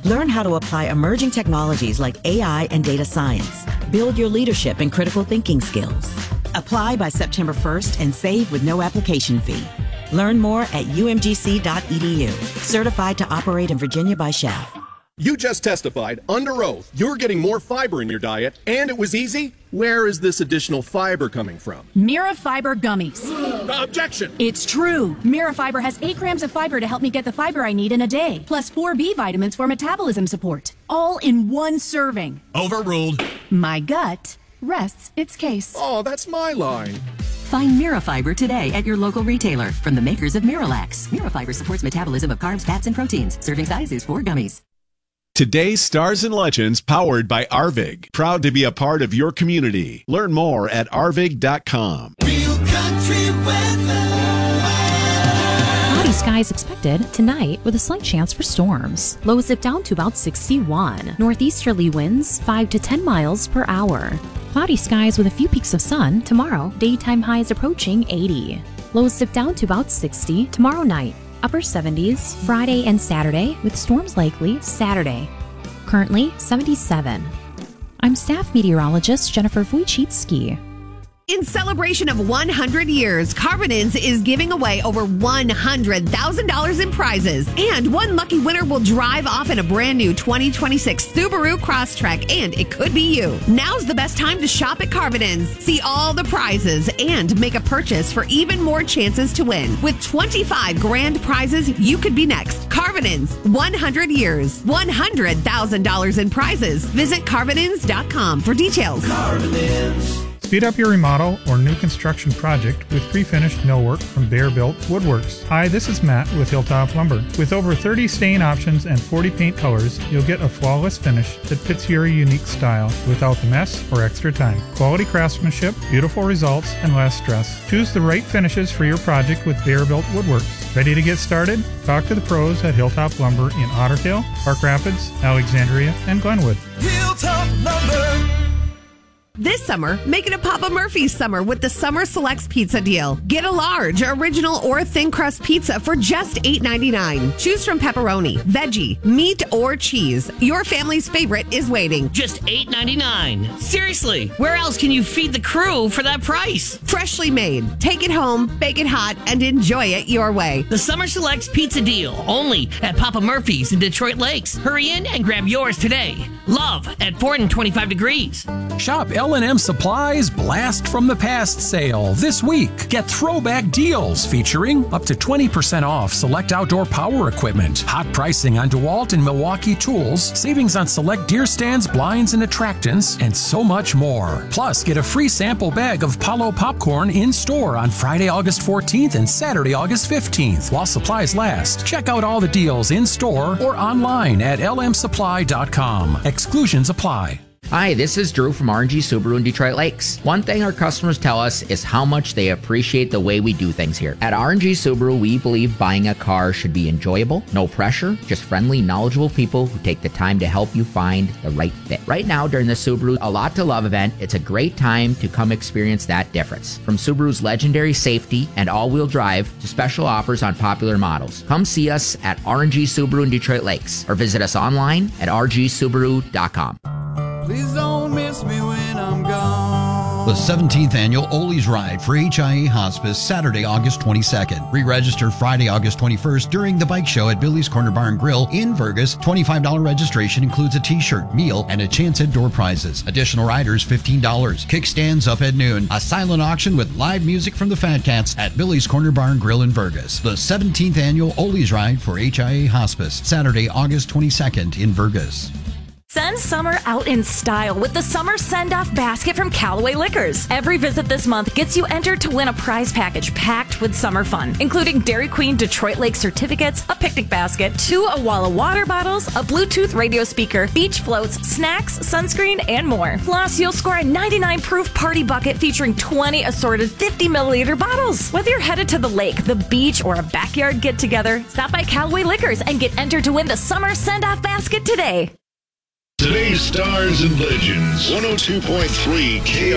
Learn how to apply emerging technologies like AI and data science. Build your leadership and critical thinking skills. Apply by September 1st and save with no application fee. Learn more at umgc.edu. Certified to operate in Virginia by Shell. You just testified under oath you're getting more fiber in your diet, and it was easy? Where is this additional fiber coming from? Mirafiber gummies. Objection! It's true. Mirafiber has 8 grams of fiber to help me get the fiber I need in a day, plus 4 B vitamins for metabolism support. All in one serving. Overruled. My gut rests its case. Oh, that's my line. Find Mirafiber today at your local retailer from the makers of Miralax. Mirafiber supports metabolism of carbs, fats, and proteins. Serving size is 4 gummies. Today's Stars and Legends, powered by Arvig. Proud to be a part of your community. Learn more at arvig.com. Real country weather. Cloudy skies expected tonight with a slight chance for storms. Lows dip down to about 61. Northeasterly winds 5 to 10 miles per hour. Cloudy skies with a few peaks of sun tomorrow. Daytime highs approaching 80. Lows dip down to about 60 tomorrow night. Upper 70s Friday and Saturday with storms likely Saturday. Currently 77. I'm staff meteorologist Jennifer Wojcicki. In celebration of 100 years, Carvinins is giving away over $100,000 in prizes. And one lucky winner will drive off in a brand new 2026 Subaru Crosstrek, and it could be you. Now's the best time to shop at Carvinins. See all the prizes and make a purchase for even more chances to win. With 25 grand prizes, you could be next. Carvinins, 100 years, $100,000 in prizes. Visit Carvinins.com for details. Carvinins. Speed up your remodel or new construction project with pre-finished millwork from Bear Built Woodworks. Hi, this is Matt with Hilltop Lumber. With over 30 stain options and 40 paint colors, you'll get a flawless finish that fits your unique style without the mess or extra time. Quality craftsmanship, beautiful results, and less stress. Choose the right finishes for your project with Bear Built Woodworks. Ready to get started? Talk to the pros at Hilltop Lumber in Otter Tail, Park Rapids, Alexandria, and Glenwood. Hilltop Lumber. This summer, make it a Papa Murphy's summer with the Summer Selects Pizza Deal. Get a large, original, or thin crust pizza for just $8.99. Choose from pepperoni, veggie, meat, or cheese. Your family's favorite is waiting. Just $8.99. Seriously, where else can you feed the crew for that price? Freshly made. Take it home, bake it hot, and enjoy it your way. The Summer Selects Pizza Deal, only at Papa Murphy's in Detroit Lakes. Hurry in and grab yours today. Love at 425 degrees. Shop L&M Supply's Blast from the Past sale this week. Get throwback deals featuring up to 20% off select outdoor power equipment, hot pricing on DeWalt and Milwaukee tools, savings on select deer stands, blinds, and attractants, and so much more. Plus, get a free sample bag of Palo popcorn in store on Friday, August 14th and Saturday, August 15th while supplies last. Check out all the deals in store or online at lmsupply.com. Exclusions apply. Hi, this is Drew from R&G Subaru in Detroit Lakes. One thing our customers tell us is how much they appreciate the way we do things here. At R&G Subaru, we believe buying a car should be enjoyable, no pressure, just friendly, knowledgeable people who take the time to help you find the right fit. Right now, during the Subaru A Lot to Love event, it's a great time to come experience that difference. From Subaru's legendary safety and all-wheel drive to special offers on popular models. Come see us at R&G Subaru in Detroit Lakes or visit us online at rgsubaru.com. Please don't miss me when I'm gone. The 17th annual Ole's Ride for HIA Hospice, Saturday, August 22nd. Re-register Friday, August 21st during the bike show at Billy's Corner Bar and Grill in Vergas. $25 registration includes a t-shirt, meal, and a chance at door prizes. Additional riders, $15. Kickstands up at noon. A silent auction with live music from the Fat Cats at Billy's Corner Bar and Grill in Vergas. The 17th annual Ole's Ride for HIA Hospice, Saturday, August 22nd in Vergas. Send summer out in style with the Summer Send-Off Basket from Callaway Liquors. Every visit this month gets you entered to win a prize package packed with summer fun, including Dairy Queen Detroit Lake certificates, a picnic basket, 2 Awala water bottles, a Bluetooth radio speaker, beach floats, snacks, sunscreen, and more. Plus, you'll score a 99-proof party bucket featuring 20 assorted 50-milliliter bottles. Whether you're headed to the lake, the beach, or a backyard get-together, stop by Callaway Liquors and get entered to win the Summer Send-Off Basket today. Today's Stars and Legends, 102.3 KR.